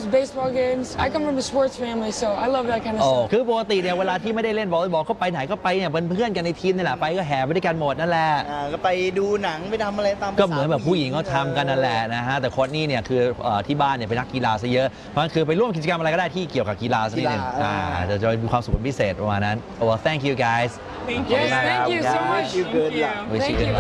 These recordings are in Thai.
baseball games. I come from a sports family, so I love that kind of stuff. คือปกติเนี่ยเวลาที่ไม่ได้เล่นวอลเลย์บอลเขาไปไหนก็ไปเนี่ยเป็นเพื่อนกันในทีมนี่แหละไปก็แห่ไปด้วยกันหมดนั่นแหละก็ไปดูหนังไปทำอะไรตามก็เหมือนแบบผู้หญิงเขาทำกันนั่นแหละนะฮะแต่โค้ชนี่เนี่ยคือที่บ้านเนี่ยเป็นนักกีฬาซะเยอะเพราะงั้นคือไปร่วมกิจกรรมอะไรก็ได้ที่เกี่ยวกับกีฬาสักนิดนึงจะมีความสุขเป็นพิเศษประมาณนั้น Well thank you guys Thank you so much. Thank you.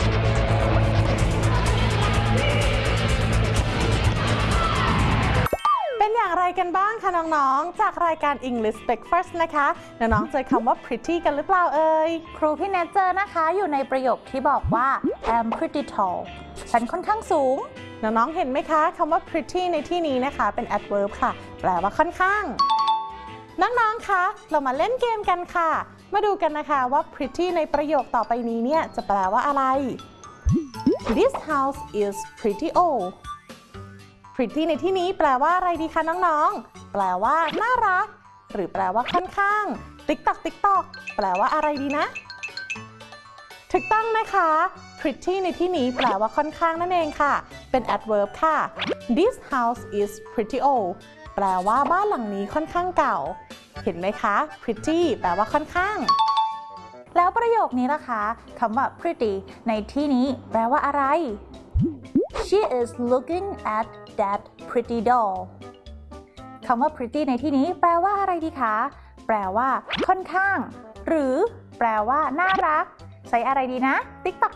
เป็นอย่างไรกันบ้างคะน้องๆจากรายการ English Breakfast นะคะน้องๆเจอคำว่า pretty กันหรือเปล่าเอ่ยครูพี่เนทเจอนะคะอยู่ในประโยคที่บอกว่า I'm pretty tall ฉันค่อนข้างสูงน้องๆเห็นไหมคะคำว่า pretty ในที่นี้นะคะเป็น adverb ค่ะแปลว่าค่อนข้างน้องๆคะเรามาเล่นเกมกันค่ะมาดูกันนะคะว่า pretty ในประโยคต่อไปนี้เนี่ยจะแปลว่าอะไร This house is pretty old pretty ในที่นี้แปลว่าอะไรดีคะน้องๆแปลว่าน่ารักหรือแปลว่าค่อนข้าง TikTok แปลว่าอะไรดีนะถูกต้องนะคะ pretty ในที่นี้แปลว่าค่อนข้างนั่นเองค่ะเป็น adverb ค่ะ This house is pretty old แปลว่าบ้านหลังนี้ค่อนข้างเก่าเห็นไหมคะ pretty แปลว่าค่อนข้างแล้วประโยคนี้ล่ะคะคำว่า pretty ในที่นี้แปลว่าอะไร She is looking at that pretty doll คำว่า pretty ในที่นี้แปลว่าอะไรดีคะแปลว่าค่อนข้างหรือแปลว่าน่ารักใช้อะไรดีนะ TikTok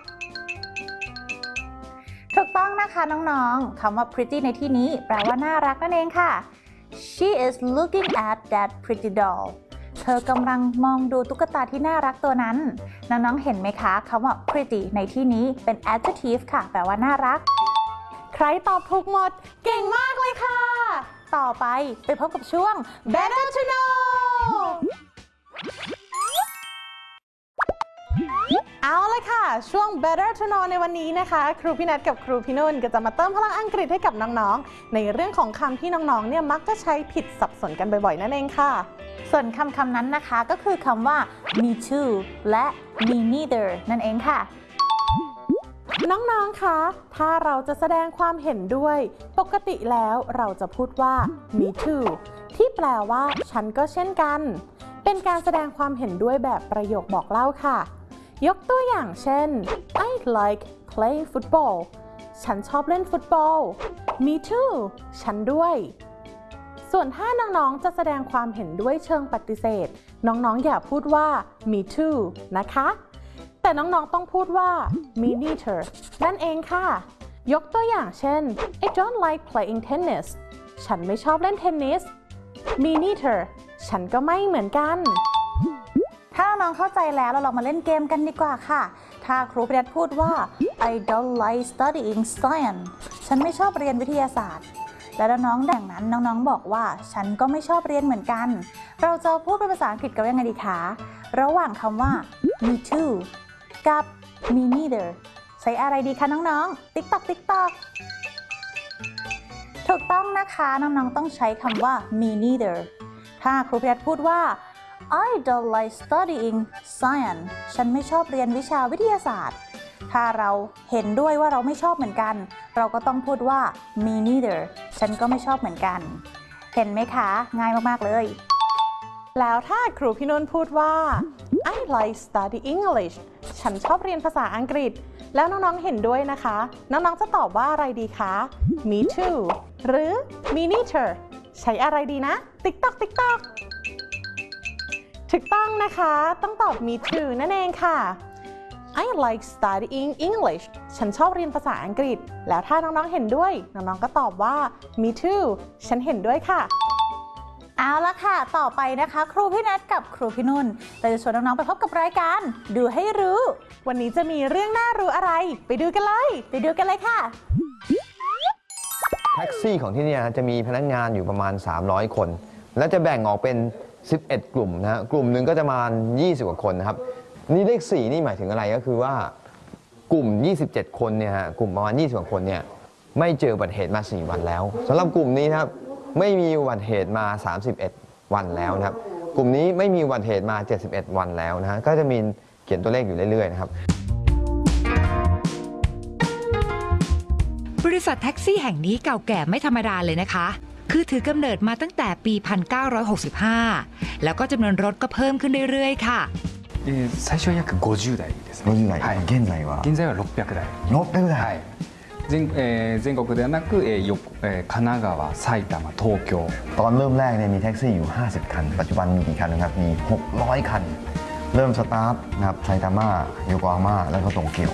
ถูกต้องนะคะน้องๆคำว่า pretty ในที่นี้แปลว่าน่ารักนั่นเองค่ะ She is looking at that pretty doll เธอกำลังมองดูตุ๊กตาที่น่ารักตัวนั้นน้องๆเห็นไหมคะคำว่า pretty ในที่นี้เป็น adjective ค่ะแปลว่าน่ารักใครตอบถูกหมดเก่งมากเลยค่ะต่อไปพบกับช่วง Better to Know เอาเลยค่ะช่วง Better to Know ในวันนี้นะคะครูพี่นัทกับครูพี่นุ่นก็จะมาเติมพลังอังกฤษให้กับน้องๆในเรื่องของคำที่น้องๆเนี่ยมักจะใช้ผิดสับสนกันบ่อยๆนั่นเองค่ะส่วนคำนั้นนะคะก็คือคำว่า me too และ me neither นั่นเองค่ะน้องๆคะถ้าเราจะแสดงความเห็นด้วยปกติแล้วเราจะพูดว่า me too ที่แปลว่าฉันก็เช่นกันเป็นการแสดงความเห็นด้วยแบบประโยคบอกเล่าค่ะยกตัวอย่างเช่น I like playing football ฉันชอบเล่นฟุตบอล me too ฉันด้วยส่วนถ้าน้องๆจะแสดงความเห็นด้วยเชิงปฏิเสธน้องๆอย่าพูดว่า me too นะคะแต่น้องๆต้องพูดว่า me neither นั่นเองค่ะยกตัวอย่างเช่น I don't like playing tennis ฉันไม่ชอบเล่นเทนนิส me neither ฉันก็ไม่เหมือนกันถ้าน้องเข้าใจแล้วเราลองมาเล่นเกมกันดีกว่าค่ะถ้าครูพิรัตพูดว่า I don't like studying science ฉันไม่ชอบเรียนวิทยาศาสตร์และน้องๆดังนั้นน้องๆบอกว่าฉันก็ไม่ชอบเรียนเหมือนกันเราจะพูดเป็นภาษาอังกฤษกันยังไงดีคะระหว่างคำว่า me too กับ me neither ใช้อะไรดีคะน้องๆ TikTok ถูกต้องนะคะน้องๆต้องใช้คำว่า me neither ถ้าครูพิรัตพูดว่า I don't like studying science ฉันไม่ชอบเรียนวิชาวิทยาศาสตร์ถ้าเราเห็นด้วยว่าเราไม่ชอบเหมือนกันเราก็ต้องพูดว่า me neither ฉันก็ไม่ชอบเหมือนกันเห็นไหมคะง่ายมากๆเลยแล้วถ้าครูพี่นุ่นพูดว่า I like study English ฉันชอบเรียนภาษาอังกฤษแล้วน้องๆเห็นด้วยนะคะน้องๆจะตอบว่าอะไรดีคะ me too หรือ me neither ใช้อะไรดีนะ TikTok ถูกต้องนะคะต้องตอบ me too นั่นเองค่ะ I like studying English ฉันชอบเรียนภาษาอังกฤษแล้วถ้าน้องๆเห็นด้วยน้องๆก็ตอบว่า me too ฉันเห็นด้วยค่ะเอาละค่ะต่อไปนะคะครูพี่นัทกับครูพี่นุ่นเราจะชวนน้องๆไปพบกับรายการดูให้รู้วันนี้จะมีเรื่องน่ารู้อะไรไปดูกันเลยค่ะแท็กซี่ของที่นี่จะมีพนักงานอยู่ประมาณ300คนและจะแบ่งออกเป็น11กลุ่มนะฮะกลุ่มหนึ่งก็จะประมาณ20กว่าคนนะครับนี่เลข4นี่หมายถึงอะไรก็คือว่ากลุ่ม27คนเนี่ยฮะกลุ่มประมาณ20กว่าคนเนี่ยไม่เจออุบัติเหตุมา4วันแล้วสำหรับกลุ่มนี้นะครับไม่มีอุบัติเหตุมา31วันแล้วนะครับกลุ่มนี้ไม่มีอุบัติเหตุมา71วันแล้วนะฮะก็จะมีเขียนตัวเลขอยู่เรื่อยๆนะครับบริษัทแท็กซี่แห่งนี้เก่าแก่ไม่ธรรมดาเลยนะคะคือถือกำเนิดมาตั้งแต่ปี 1965 แล้วก็จำนวนรถก็เพิ่มขึ้นเรื่อยๆค่ะ最初は約50台ですね。 50台、 はい、 現在は 600台。 600台、 はい。全国ではなく、神奈川、埼玉、東京。 ตอนเริ่มแรกเนี่ยมีแท็กซี่อยู่ 50 คัน ปัจจุบันมีกี่คันนะครับ มี 600 คัน เริ่มสตาร์ทนะครับไซตามะโยโกฮาม่าแล้วก็โตเกียว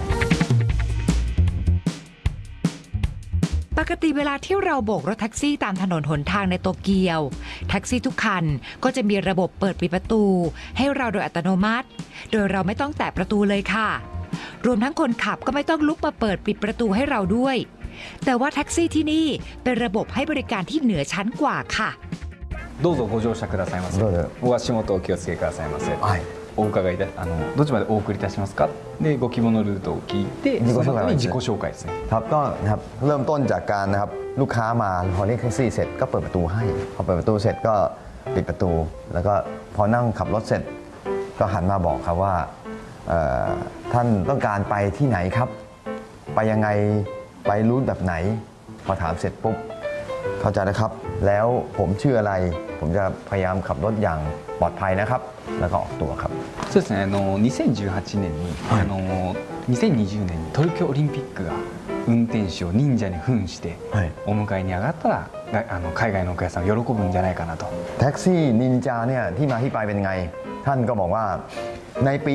ปกติเวลาที่เราโบกรถแท็กซี่ตามถนนหนทางในโตเกียวแท็กซี่ทุกคันก็จะมีระบบเปิดปิดประตูให้เราโดยอัตโนมัติโดยเราไม่ต้องแตะประตูเลยค่ะรวมทั้งคนขับก็ไม่ต้องลุกมาเปิดปิดประตูให้เราด้วยแต่ว่าแท็กซี่ที่นี่เป็นระบบให้บริการที่เหนือชั้นกว่าค่ะどうぞご乗車くださいませ。お足元お気をつけくださいませ。はい。お伺いでどっちまでお送りいたしますか。でご希望のルートを聞いてその後に自己紹介ですね。 ครับก็นะครับเริ่มต้นจากการนะครับลูกค้ามาพอเรียกแท็กซี่เสร็จก็เปิดประตูให้พอเปิดประตูเสร็จก็ปิดประตู แล้วก็พอนั่งขับรถเสร็จก็หันมาบอกครับว่าท่านต้องการไปที่ไหนครับไปยังไงไปรูทแบบไหนพอถามเสร็จปุ๊บเข้าใจนะครับแล้วผมชื่ออะไรผมจะพยายามขับรถอย่างปลอดภัยนะครับแล้วก็ออกตัวครับそうですね2018年に、2020年に東京オリンピックが運転手を忍者に扮してお迎えに上がったら海外のお客さん喜ぶんじゃないかなとแท็กซี่นินจาเนี่ยที่มาที่ไปเป็นไงท่านก็บอกว่าในปี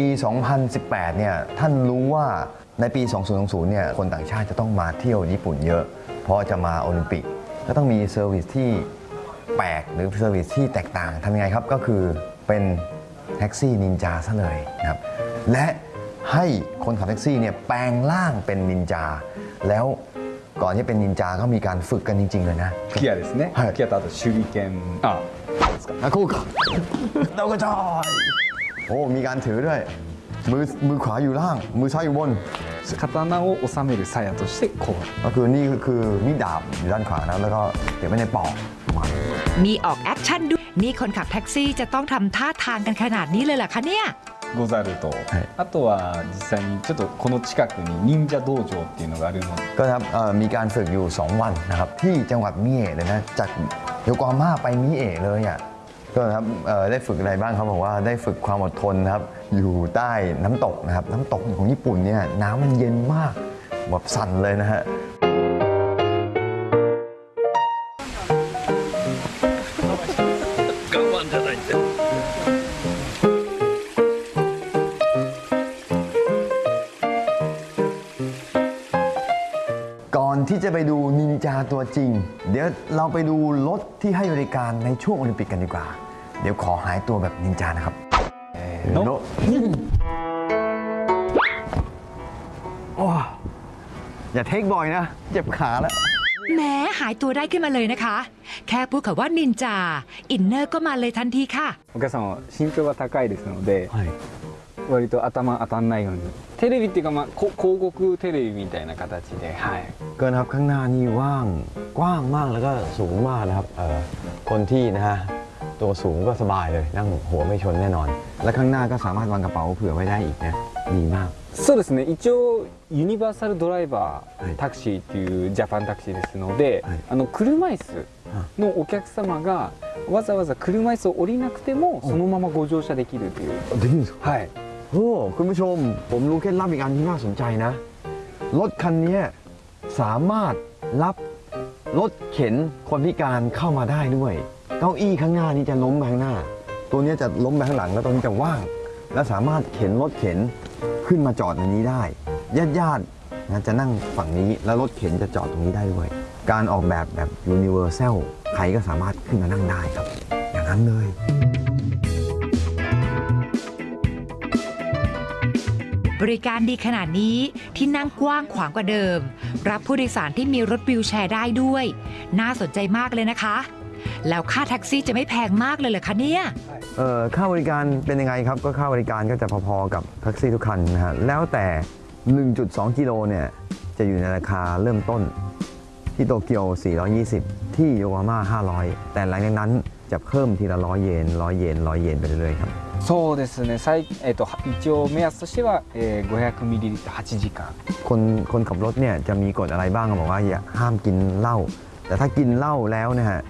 2018 เนี่ยท่านรู้ว่าในปี 2020 เนี่ยคนต่างชาติจะต้องมาเที่ยวญี่ปุ่นเยอะเพราะจะมาโอลิมปิกก็ต้องมีเซอร์วิสที่แปลกหรือเซอร์วิสที่แตกต่างทำยังไงครับก็คือเป็นแท็กซี่นินจาซะเลยนะครับและให้คนขับแท็กซี่เนี่ยแปลงร่างเป็นนินจาแล้วก่อนที่เป็นนินจาก็มีการฝึกกันจริงๆเลยนะ吹き矢ですね、吹き矢とあと手裏剣ですかคู่กับดาวกระจายโอ้มีการถือด้วยมือขวาอยู่ล่างมือซ้ายอยู่บน刀を収める鞘としてこうก็คือนี่คือมีดดาบอยู่ด้านขวานะแล้วก็เก็บไว้ในปอกมีออกแอคชั่นด้วยนี่คนขับแท็กซี่จะต้องทำท่าทางกันขนาดนี้เลยเหรอคะเนี่ยござると、あとは実際にちょっとこの近くに忍者道場っていうのがあるのでก็ครับมีการฝึกอยู่2วันนะครับที่จังหวัดมิเอะเลยนะจากโยโกฮาม่าไปมิเอะเลยอ่ะก็ครับได้ฝึกอะไรบ้างครับบอกว่าได้ฝึกความอดทนนะครับอยู่ใต้น้ำตกนะครับน้ำตกของญี่ปุ่นเนี่ยน้ำมันเย็นมากแบบสั่นเลยนะฮะก่อนที่จะไปดูนินจาตัวจริงเดี๋ยวเราไปดูรถที่ให้บริการในช่วงโอลิมปิกกันดีกว่าเดี๋ยวขอหายตัวแบบนินจานะครับโนโอ้อย่าเทคบ่อยนะเจ็บขาแล้วแม้หายตัวได้ขึ้นมาเลยนะคะแค่พูดคำว่านินจาอินเนอร์ก็มาเลยทันทีค่ะお客さんは身長が高いですので、割と頭当たんないようにテレビっていうか広告テレビみたいな形で、 เกินครับข้างหน้านี่ว่างกว้างมากแล้วก็สูงมากนะครับคนที่นะฮะตัวสูงก็สบายเลยนั่งหัวไม่ชนแน่นอนและข้างหน้าก็สามารถวางกระเป๋าเผื่อไว้ได้อีกนะดีมากそうですね一応ユニバーサルドライバータクシーっていうジャパンタクシーですので、車椅子のお客様がわざわざ車椅子を降りなくてもそのままご乗車できるというできるんですかはいโอ้คุณผู้ชมผมรู้เคล็ดลับอีกอันที่น่าสนใจนะรถคันนี้สามารถรับรถเข็นคนพิการเข้ามาได้ด้วยเก้าอี้ข้างหน้านี้จะล้มไปข้างหน้าตัวนี้จะล้มไปข้างหลังแล้วตัวนี้จะว่างและสามารถเข็นรถเข็นขึ้นมาจอดในนี้ได้ญาตินะจะนั่งฝั่งนี้แล้วรถเข็นจะจอดตรงนี้ได้ด้วยการออกแบบยูนิเวอร์แซลใครก็สามารถขึ้นมานั่งได้ครับอย่างนั้นเลยบริการดีขนาดนี้ที่นั่งกว้างขวางกว่าเดิมรับผู้โดยสารที่มีรถวีลแชร์ได้ด้วยน่าสนใจมากเลยนะคะแล้วค่าแท็กซี่จะไม่แพงมากเลยเหรอคะเนี่ยค่าบริการเป็นยังไงครับก็ค่าบริการก็จะพอๆกับแท็กซี่ทุกคันนะฮะแล้วแต่ 1.2 กิโลเนี่ยจะอยู่ในราคาเริ่มต้นที่โตเกียว420ที่โยโกฮาม่า500แต่หลังจากนั้นจะเพิ่มทีละ100 เยนไปเรื่อยๆครับそうですね一応目安としては500ミリリットル8時間คนขับรถเนี่ยจะมีกฎอะไรบ้างบอกว่าอย่าห้ามกินเหล้าแต่ถ้ากินเหล้าแล้วนะฮะ